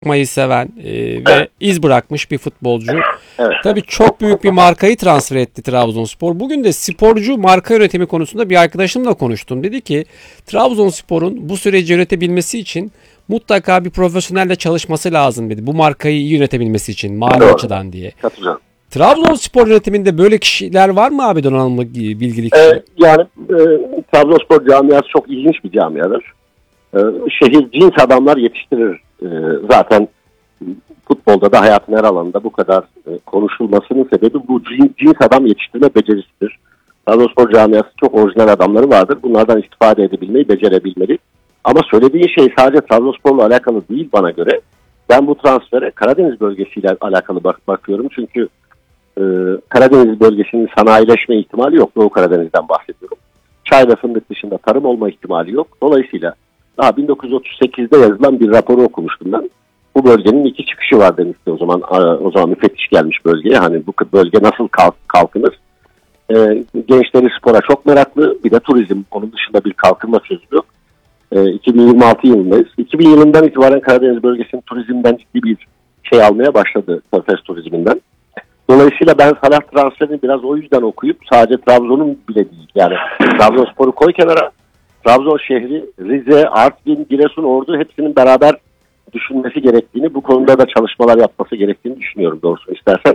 yapmayı seven ve iz bırakmış bir futbolcu. Evet. Tabii çok büyük bir markayı transfer etti Trabzonspor. Bugün de sporcu marka yönetimi konusunda bir arkadaşımla konuştum. Dedi ki Trabzonspor'un bu süreci yönetebilmesi için mutlaka bir profesyonelle çalışması lazım dedi. Bu markayı iyi yönetebilmesi için mali açıdan diye. Katılıyorum. Trabzonspor yönetiminde böyle kişiler var mı abi, donanımlı bilgili kişi? Yani Trabzonspor camiası çok ilginç bir camiadır. Şehir cins adamlar yetiştirir. Zaten futbolda da hayatın her alanında bu kadar konuşulmasının sebebi bu cins adam yetiştirme becerisidir. Trabzonspor camiası çok orijinal adamları vardır. Bunlardan istifade edebilmeyi becerebilmeli. Ama söylediğin şey sadece Trabzonspor'la alakalı değil bana göre. Ben bu transfere Karadeniz bölgesiyle alakalı bakıyorum. Çünkü Karadeniz bölgesinin sanayileşme ihtimali yok. Doğu Karadeniz'den bahsediyorum. Çay ve fındık dışında tarım olma ihtimali yok. Dolayısıyla daha 1938'de yazılan bir raporu okumuştum ben. Bu bölgenin iki çıkışı var demişti o zaman. O zaman müfettiş gelmiş bölgeye. Hani bu bölge nasıl kalkınır? Gençleri spora çok meraklı. Bir de turizm. Onun dışında bir kalkınma sözü yok. 2026 yılındayız. 2000 yılından itibaren Karadeniz bölgesinin turizmden ciddi bir şey almaya başladı. Körfez turizminden. Dolayısıyla ben Salah transferini biraz o yüzden okuyup sadece Trabzon'un bile değil. Yani Trabzonspor'u koy kenara. Trabzon şehri, Rize, Artvin, Giresun, Ordu hepsinin beraber düşünmesi gerektiğini, bu konuda da çalışmalar yapması gerektiğini düşünüyorum doğrusunu istersen.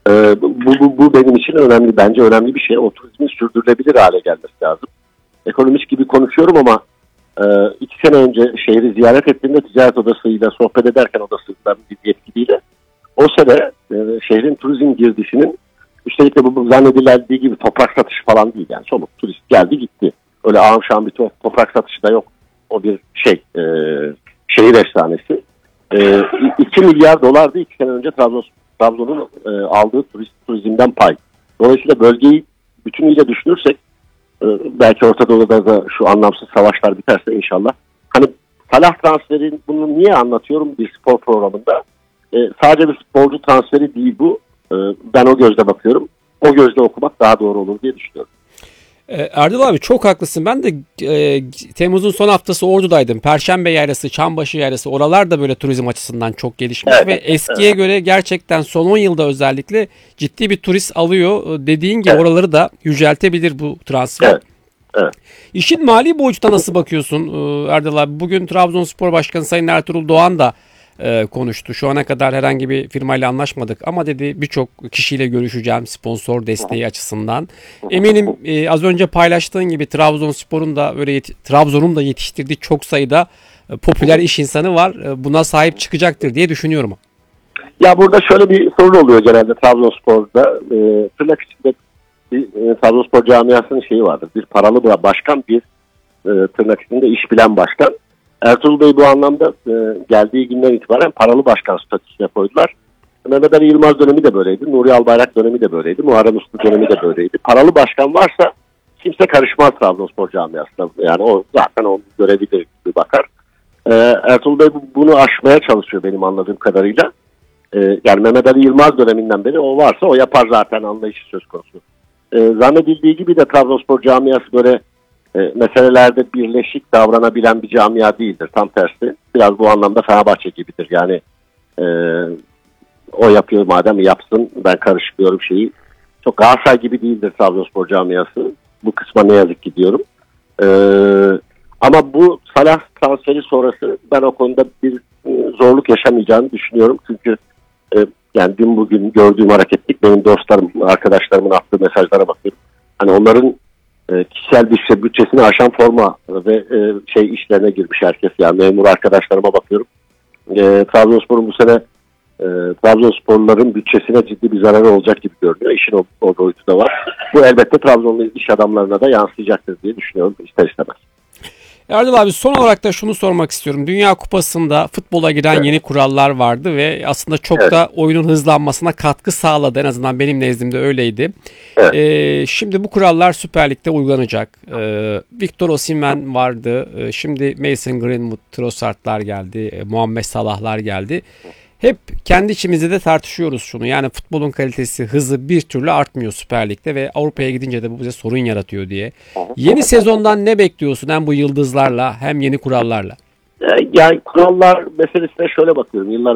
Bu benim için önemli, bence önemli bir şey. O turizmin sürdürülebilir hale gelmesi lazım. Ekonomist gibi konuşuyorum ama 2 sene önce şehri ziyaret ettiğimde ticaret odasıyla sohbet ederken odasından bir yetkiliyle o sene şehrin turizm girdisinin üstelik de bu zannedildiği gibi toprak satışı falan değil yani somut turist geldi gitti. Öyle ağam şahım bir toprak satışı da yok. O bir şehir efsanesi. 2 milyar dolardı 2 sene önce Trabzon'un aldığı turizmden pay. Dolayısıyla bölgeyi bütünüyle düşünürsek belki Orta Doğu'da da şu anlamsız savaşlar biterse inşallah. Hani Salah transferi, bunu niye anlatıyorum bir spor programında? Sadece bir futbolcu transferi değil bu. Ben o gözle bakıyorum. O gözle okumak daha doğru olur diye düşünüyorum. Erdal abi çok haklısın. Ben de Temmuz'un son haftası Ordu'daydım. Perşembe Yaylası, Çambaşı Yaylası, oralar da böyle turizm açısından çok gelişmiş ve eskiye göre gerçekten son 10 yılda özellikle ciddi bir turist alıyor. Dediğin gibi oraları da yüceltebilir bu transfer. Evet. İşin mali boyutuna nasıl bakıyorsun Erdal abi? Bugün Trabzonspor Başkanı Sayın Ertuğrul Doğan da konuştu. Şu ana kadar herhangi bir firmayla anlaşmadık ama dedi birçok kişiyle görüşeceğim sponsor desteği açısından. Eminim az önce paylaştığın gibi Trabzonspor'un da böyle Trabzon'un da yetiştirdiği çok sayıda popüler iş insanı var. Buna sahip çıkacaktır diye düşünüyorum. Ya burada şöyle bir sorun oluyor genelde Trabzonspor'da. Tırnak içinde Trabzonspor camiasının şeyi vardır. Bir paralı başkan, bir tırnak içinde iş bilen başkan. Ertuğrul Bey bu anlamda geldiği günden itibaren paralı başkan statüsüne koydular. Mehmet Ali Yılmaz dönemi de böyleydi. Nuri Albayrak dönemi de böyleydi. Muharrem Uslu dönemi de böyleydi. Paralı başkan varsa kimse karışmaz Trabzonspor camiasına. Yani o zaten onun görevidir gibi bakar. Ertuğrul Bey bunu aşmaya çalışıyor benim anladığım kadarıyla. Yani Mehmet Ali Yılmaz döneminden beri o varsa o yapar zaten anlayışı söz konusu. Zannedildiği gibi de Trabzonspor camiası böyle meselelerde birleşik davranabilen bir camia değildir. Tam tersi. Biraz bu anlamda Fenerbahçe gibidir. Yani o yapıyor madem yapsın, ben karışmıyorum şeyi. Çok Galatasaray gibi değildir Trabzonspor camiası. Bu kısma ne yazık ki diyorum. Ama bu Salah transferi sonrası ben o konuda bir zorluk yaşamayacağını düşünüyorum. Çünkü yani dün bugün gördüğüm hareketlik benim dostlarım, arkadaşlarımın attığı mesajlara bakıyorum. Hani onların kişisel bütçesini aşan forma ve işlerine girmiş herkes. Yani memur arkadaşlarıma bakıyorum. Trabzonspor'un bu sene Trabzonsporluların bütçesine ciddi bir zararı olacak gibi görünüyor. İşin o boyutu da var. Bu elbette Trabzonlu iş adamlarına da yansıyacaktır diye düşünüyorum ister istemez. Erdal abi son olarak da şunu sormak istiyorum. Dünya Kupası'nda futbola giren yeni kurallar vardı ve aslında çok da oyunun hızlanmasına katkı sağladı. En azından benim nezdimde öyleydi. Şimdi bu kurallar Süper Lig'de uygulanacak. Victor Osimhen vardı. Şimdi Mason Greenwood, Trossard'lar geldi. Muhammed Salah'lar geldi. Hep kendi içimizde de tartışıyoruz şunu. Yani futbolun kalitesi, hızı bir türlü artmıyor Süper Lig'de ve Avrupa'ya gidince de bu bize sorun yaratıyor diye. Yeni sezondan ne bekliyorsun hem bu yıldızlarla hem yeni kurallarla? Yani kurallar meselesine şöyle bakıyorum. Yıllar